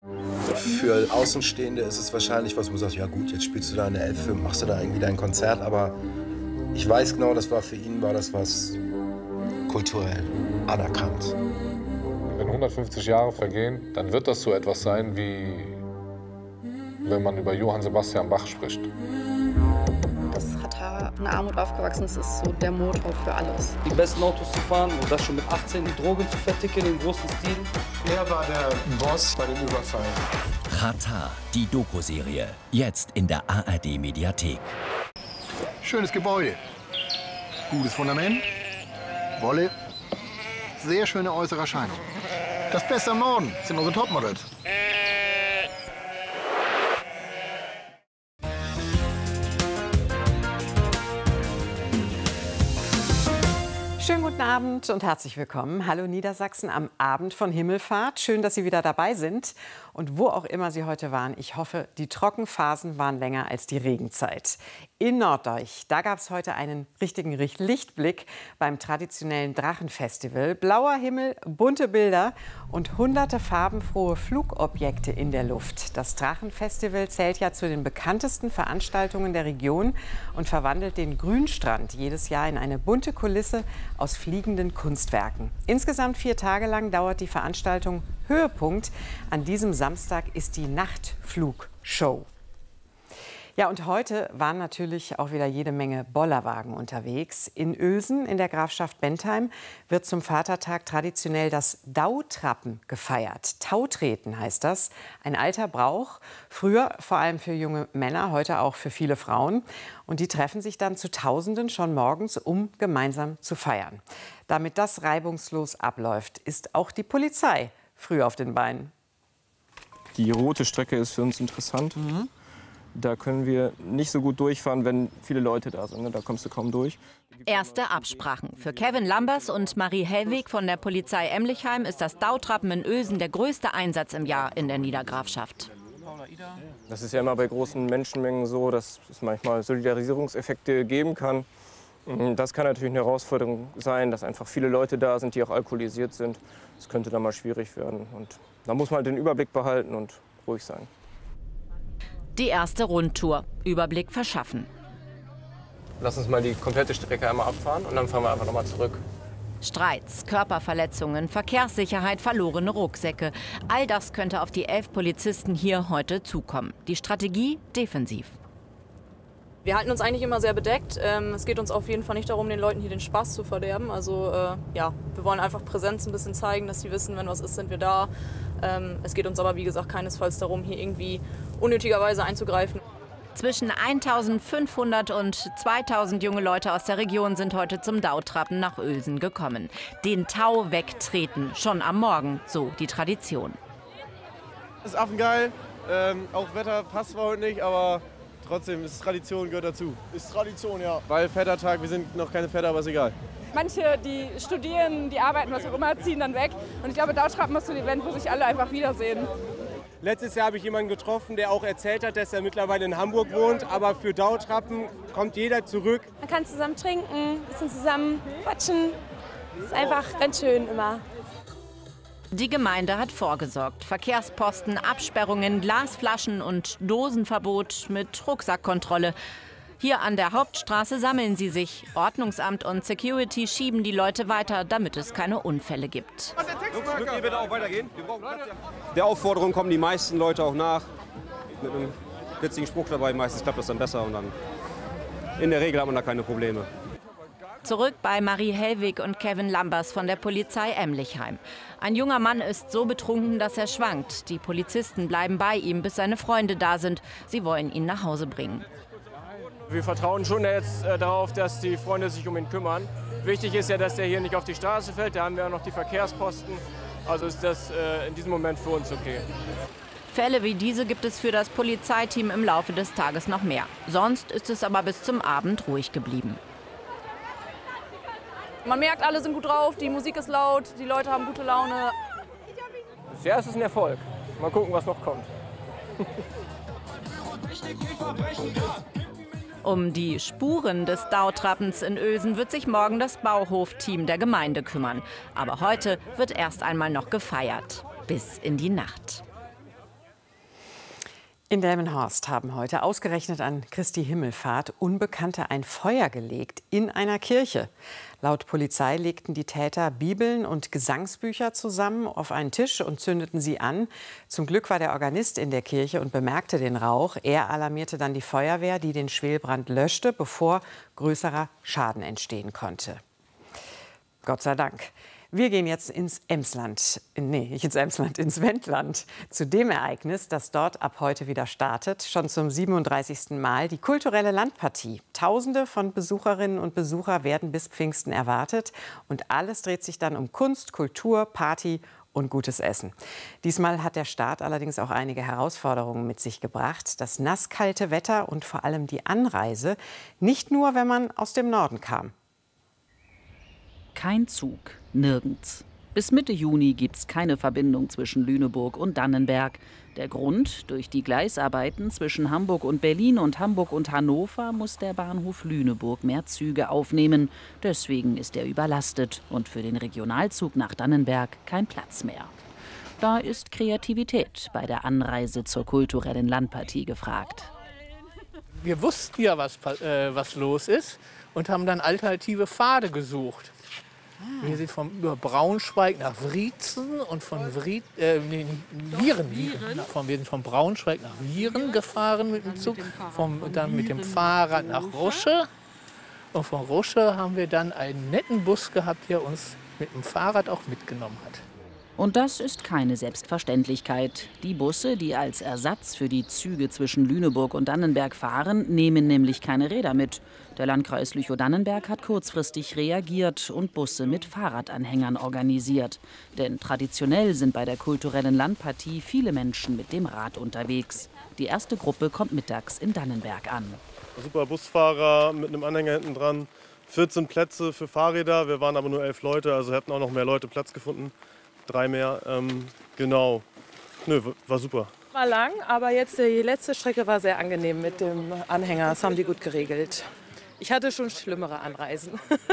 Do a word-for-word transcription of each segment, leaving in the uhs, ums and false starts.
Für Außenstehende ist es wahrscheinlich was, wo man sagt, ja gut, jetzt spielst du da eine Elfe, machst du da irgendwie dein Konzert, aber ich weiß genau, das war für ihn, war das was kulturell anerkannt. Wenn hundertfünfzig Jahre vergehen, dann wird das so etwas sein, wie wenn man über Johann Sebastian Bach spricht. Das hat da in Armut aufgewachsen, das ist so der Motor für alles. Die besten Autos zu fahren und das schon mit achtzehn, die Drogen zu verticken im großen Stil. Er war der Boss bei dem Überfall. Xatar, die Doku-Serie, jetzt in der A R D-Mediathek. Schönes Gebäude, gutes Fundament, Wolle, sehr schöne äußere Erscheinung. Das Beste am Norden sind unsere Topmodels. Schönen guten Abend und herzlich willkommen. Hallo Niedersachsen am Abend von Himmelfahrt. Schön, dass Sie wieder dabei sind. Und wo auch immer Sie heute waren, ich hoffe, die Trockenphasen waren länger als die Regenzeit. In Norddeutsch, da gab es heute einen richtigen Lichtblick beim traditionellen Drachenfestival. Blauer Himmel, bunte Bilder und hunderte farbenfrohe Flugobjekte in der Luft. Das Drachenfestival zählt ja zu den bekanntesten Veranstaltungen der Region und verwandelt den Grünstrand jedes Jahr in eine bunte Kulisse aus fliegenden Kunstwerken. Insgesamt vier Tage lang dauert die Veranstaltung. Höhepunkt an diesem Samstag ist die Nachtflugshow. Ja, und heute waren natürlich auch wieder jede Menge Bollerwagen unterwegs. In Uelsen in der Grafschaft Bentheim wird zum Vatertag traditionell das Dautrappen gefeiert. Tautreten heißt das, ein alter Brauch, früher vor allem für junge Männer, heute auch für viele Frauen. Und die treffen sich dann zu Tausenden schon morgens, um gemeinsam zu feiern. Damit das reibungslos abläuft, ist auch die Polizei früh auf den Beinen. Die rote Strecke ist für uns interessant. Mhm. Da können wir nicht so gut durchfahren, wenn viele Leute da sind. Da kommst du kaum durch. Erste Absprachen. Für Kevin Lambers und Marie Hellwig von der Polizei Emlichheim ist das Dautrappen in Uelsen der größte Einsatz im Jahr in der Niedergrafschaft. Das ist ja immer bei großen Menschenmengen so, dass es manchmal Solidarisierungseffekte geben kann. Das kann natürlich eine Herausforderung sein, dass einfach viele Leute da sind, die auch alkoholisiert sind. Das könnte dann mal schwierig werden. Und da muss man den Überblick behalten und ruhig sein. Die erste Rundtour. Überblick verschaffen. Lass uns mal die komplette Strecke einmal abfahren und dann fahren wir einfach noch mal zurück. Streits, Körperverletzungen, Verkehrssicherheit, verlorene Rucksäcke. All das könnte auf die elf Polizisten hier heute zukommen. Die Strategie defensiv. Wir halten uns eigentlich immer sehr bedeckt. Ähm, es geht uns auf jeden Fall nicht darum, den Leuten hier den Spaß zu verderben. Also äh, ja, wir wollen einfach Präsenz ein bisschen zeigen, dass sie wissen, wenn was ist, sind wir da. Ähm, es geht uns aber, wie gesagt, keinesfalls darum, hier irgendwie unnötigerweise einzugreifen. Zwischen eintausendfünfhundert und zweitausend junge Leute aus der Region sind heute zum Dautrappen nach Uelsen gekommen. Den Tau wegtreten, schon am Morgen, so die Tradition. Das ist affengeil. Ähm, auch Wetter passt zwar heute nicht, aber trotzdem ist Tradition, gehört dazu. Ist Tradition, ja. Weil Vätertag, wir sind noch keine Väter, aber ist egal. Manche, die studieren, die arbeiten, was auch immer, ziehen dann weg. Und ich glaube, Dautrappen ist so ein Event, wo sich alle einfach wiedersehen. Letztes Jahr habe ich jemanden getroffen, der auch erzählt hat, dass er mittlerweile in Hamburg wohnt. Aber für Dautrappen kommt jeder zurück. Man kann zusammen trinken, ein bisschen zusammen quatschen. Ist einfach ganz schön immer. Die Gemeinde hat vorgesorgt. Verkehrsposten, Absperrungen, Glasflaschen und Dosenverbot mit Rucksackkontrolle. Hier an der Hauptstraße sammeln sie sich. Ordnungsamt und Security schieben die Leute weiter, damit es keine Unfälle gibt. Könnt ihr bitte auch weitergehen? Der Aufforderung kommen die meisten Leute auch nach. Mit einem witzigen Spruch dabei, meistens klappt das dann besser und dann in der Regel hat man da keine Probleme. Zurück bei Marie Hellwig und Kevin Lambers von der Polizei Emlichheim. Ein junger Mann ist so betrunken, dass er schwankt. Die Polizisten bleiben bei ihm, bis seine Freunde da sind. Sie wollen ihn nach Hause bringen. Wir vertrauen schon jetzt äh, darauf, dass die Freunde sich um ihn kümmern. Wichtig ist ja, dass der hier nicht auf die Straße fällt. Da haben wir ja noch die Verkehrsposten. Also ist das äh, in diesem Moment für uns okay. Fälle wie diese gibt es für das Polizeiteam im Laufe des Tages noch mehr. Sonst ist es aber bis zum Abend ruhig geblieben. Man merkt, alle sind gut drauf, die Musik ist laut, die Leute haben gute Laune. Bisher ist es ein Erfolg. Mal gucken, was noch kommt. Um die Spuren des Dautrappens in Uelsen wird sich morgen das Bauhofteam der Gemeinde kümmern. Aber heute wird erst einmal noch gefeiert. Bis in die Nacht. In Delmenhorst haben heute ausgerechnet an Christi Himmelfahrt Unbekannte ein Feuer gelegt in einer Kirche. Laut Polizei legten die Täter Bibeln und Gesangsbücher zusammen auf einen Tisch und zündeten sie an. Zum Glück war der Organist in der Kirche und bemerkte den Rauch. Er alarmierte dann die Feuerwehr, die den Schwelbrand löschte, bevor größerer Schaden entstehen konnte. Gott sei Dank. Wir gehen jetzt ins Emsland, nee, nicht ins Emsland, ins Wendland, zu dem Ereignis, das dort ab heute wieder startet, schon zum siebenunddreißigsten Mal, die kulturelle Landpartie. Tausende von Besucherinnen und Besuchern werden bis Pfingsten erwartet und alles dreht sich dann um Kunst, Kultur, Party und gutes Essen. Diesmal hat der Start allerdings auch einige Herausforderungen mit sich gebracht. Das nasskalte Wetter und vor allem die Anreise, nicht nur, wenn man aus dem Norden kam. Kein Zug, nirgends. Bis Mitte Juni gibt es keine Verbindung zwischen Lüneburg und Dannenberg. Der Grund: durch die Gleisarbeiten zwischen Hamburg und Berlin und Hamburg und Hannover muss der Bahnhof Lüneburg mehr Züge aufnehmen. Deswegen ist er überlastet und für den Regionalzug nach Dannenberg kein Platz mehr. Da ist Kreativität bei der Anreise zur kulturellen Landpartie gefragt. Wir wussten ja, was, äh, was los ist und haben dann alternative Pfade gesucht. Wir sind von über Braunschweig nach Wriezen und von Wried, äh, nee, Vieren, Vieren. Von, wir sind von Braunschweig nach Vieren gefahren mit dem Zug, vom, dann mit dem Fahrrad nach Rusche. Und von Rusche haben wir dann einen netten Bus gehabt, der uns mit dem Fahrrad auch mitgenommen hat. Und das ist keine Selbstverständlichkeit. Die Busse, die als Ersatz für die Züge zwischen Lüneburg und Dannenberg fahren, nehmen nämlich keine Räder mit. Der Landkreis Lüchow-Dannenberg hat kurzfristig reagiert und Busse mit Fahrradanhängern organisiert. Denn traditionell sind bei der kulturellen Landpartie viele Menschen mit dem Rad unterwegs. Die erste Gruppe kommt mittags in Dannenberg an. Super Busfahrer mit einem Anhänger hinten dran. vierzehn Plätze für Fahrräder, wir waren aber nur elf Leute, also hätten auch noch mehr Leute Platz gefunden. Drei mehr, ähm, genau. Nö, war super. War lang, aber jetzt die letzte Strecke war sehr angenehm mit dem Anhänger. Das haben die gut geregelt. Ich hatte schon schlimmere Anreisen.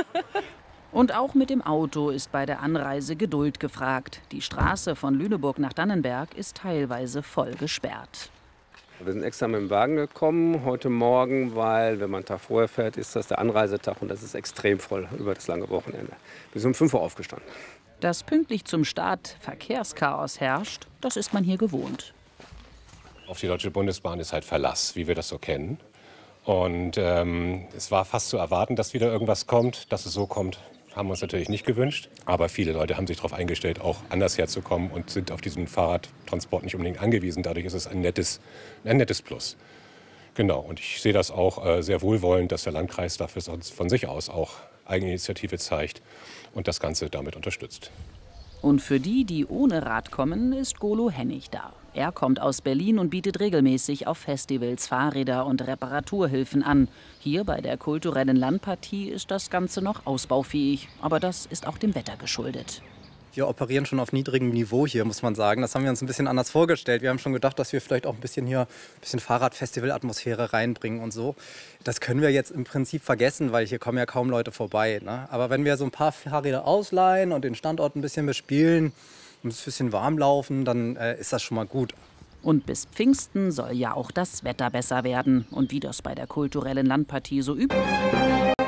Und auch mit dem Auto ist bei der Anreise Geduld gefragt. Die Straße von Lüneburg nach Dannenberg ist teilweise voll gesperrt. Wir sind extra mit dem Wagen gekommen heute Morgen, weil, wenn man einen Tag vorher fährt, ist das der Anreisetag und das ist extrem voll über das lange Wochenende. Wir sind um fünf Uhr aufgestanden. Dass pünktlich zum Start Verkehrschaos herrscht, das ist man hier gewohnt. Auf die Deutsche Bundesbahn ist halt Verlass, wie wir das so kennen. Und ähm, es war fast zu erwarten, dass wieder irgendwas kommt. Dass es so kommt, haben wir uns natürlich nicht gewünscht. Aber viele Leute haben sich darauf eingestellt, auch anders herzukommen und sind auf diesen Fahrradtransport nicht unbedingt angewiesen. Dadurch ist es ein nettes, ein nettes Plus. Genau, und ich sehe das auch äh, sehr wohlwollend, dass der Landkreis dafür von sich aus auch Eigeninitiative zeigt und das Ganze damit unterstützt. Und für die, die ohne Rad kommen, ist Golo Hennig da. Er kommt aus Berlin und bietet regelmäßig auf Festivals Fahrräder und Reparaturhilfen an. Hier bei der kulturellen Landpartie ist das Ganze noch ausbaufähig. Aber das ist auch dem Wetter geschuldet. Wir operieren schon auf niedrigem Niveau hier, muss man sagen. Das haben wir uns ein bisschen anders vorgestellt. Wir haben schon gedacht, dass wir vielleicht auch ein bisschen hier ein bisschen Fahrradfestival-Atmosphäre reinbringen und so. Das können wir jetzt im Prinzip vergessen, weil hier kommen ja kaum Leute vorbei, ne? Aber wenn wir so ein paar Fahrräder ausleihen und den Standort ein bisschen bespielen und es ein bisschen warm laufen, dann äh, ist das schon mal gut. Und bis Pfingsten soll ja auch das Wetter besser werden. Und wie das bei der kulturellen Landpartie so üblich ist.